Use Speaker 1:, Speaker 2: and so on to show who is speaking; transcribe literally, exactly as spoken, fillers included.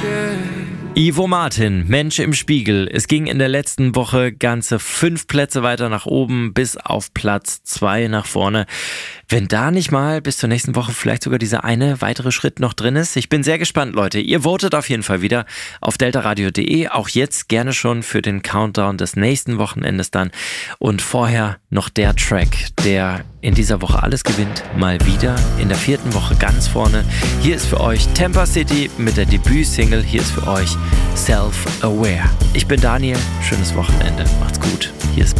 Speaker 1: Ivo Martin, Mensch im Spiegel. Es ging in der letzten Woche ganze fünf Plätze weiter nach oben, bis auf Platz zwei nach vorne. Wenn da nicht mal bis zur nächsten Woche vielleicht sogar dieser eine weitere Schritt noch drin ist. Ich bin sehr gespannt, Leute. Ihr votet auf jeden Fall wieder auf deltaradio punkt de. Auch jetzt gerne schon für den Countdown des nächsten Wochenendes dann. Und vorher noch der Track, der in dieser Woche alles gewinnt. Mal wieder in der vierten Woche ganz vorne. Hier ist für euch Tampa City mit der Debütsingle. Hier ist für euch Self-Aware. Ich bin Daniel. Schönes Wochenende. Macht's gut. Hier ist